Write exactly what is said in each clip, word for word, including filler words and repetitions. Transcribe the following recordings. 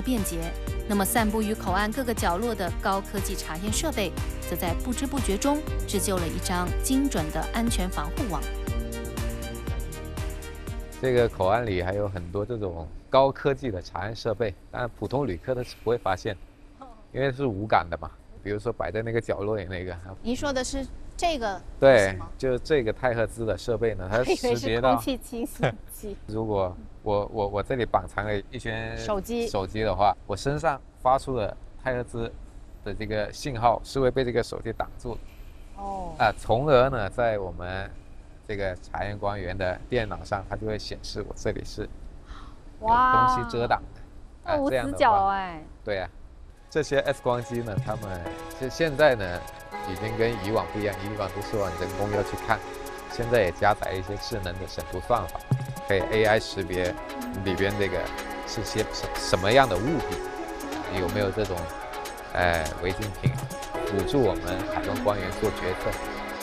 便捷。那么，散布于口岸各个角落的高科技查验设备，则在不知不觉中织就了一张精准的安全防护网。 这个口岸里还有很多这种高科技的查验设备，当然普通旅客他是不会发现，因为是无感的嘛。比如说摆在那个角落里那个， 您说的是这个？ 对，就是这个太赫兹的设备呢，它识别到空气清新机。 如果我我我这里绑藏了一圈手机手机的话，我身上发出的太赫兹的这个信号是会被这个手机挡住的。 哦。 啊，从而呢，在我们这个查验官员的电脑上，它就会显示我这里是有东西遮挡的。 啊，无死角哎。 对啊。这些 X 光机呢，他们就现在呢，已经跟以往不一样，以往都是往人工要去看，现在也加载一些智能的审图算法，可以 A I 识别里边这个是些什什么样的物品，有没有这种呃违禁品，辅助我们海关官员做决策。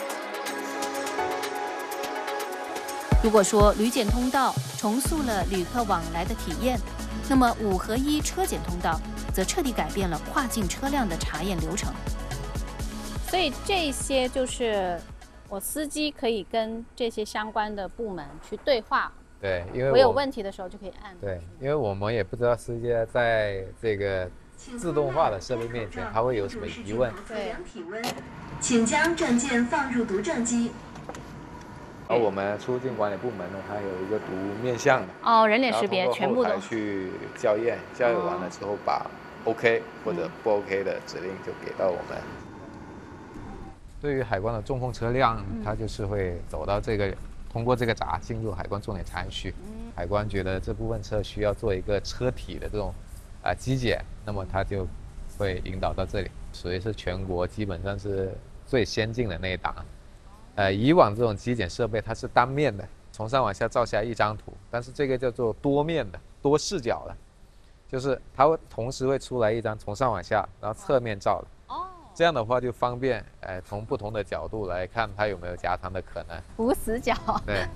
如果说旅检通道重塑了旅客往来的体验，那么五合一车检通道则彻底改变了跨境车辆的查验流程。 所以这些就是我司机可以跟这些相关的部门去对话。 对，因为 我, 我有问题的时候就可以按。 对，因为我们也不知道司机在这个自动化的设备面前，他会有什么疑问。 对。 请将证件放入读证机。 而我们出入境管理部门呢，它有一个读面相的哦，人脸识别全部都去校验，校验完了之后把 OK 或者不 OK 的指令就给到我们。对于海关的重控车辆，它就是会走到这个，通过这个闸进入海关重点查验区。海关觉得这部分车需要做一个车体的这种啊机检，那么它就会引导到这里，属于是全国基本上是最先进的那一档。呃，以往这种机检设备它是单面的，从上往下照下一张图，但是这个叫做多面的、多视角的，就是它会同时会出来一张从上往下，然后侧面照的。哦。这样的话就方便，呃，从不同的角度来看它有没有夹藏的可能。 无死角。 对。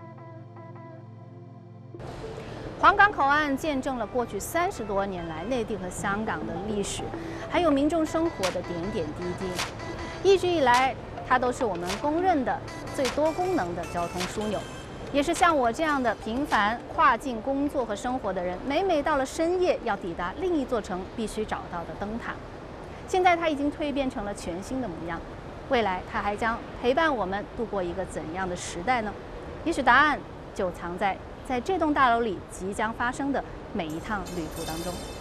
黄港口岸见证了过去三十多年来内地和香港的历史，还有民众生活的点点滴滴。一直以来，它都是我们公认的最多功能的交通枢纽，也是像我这样的频繁跨境工作和生活的人，每每到了深夜要抵达另一座城必须找到的灯塔。现在它已经蜕变成了全新的模样，未来它还将陪伴我们度过一个怎样的时代呢？也许答案就藏在在这栋大楼里即将发生的每一趟旅途当中。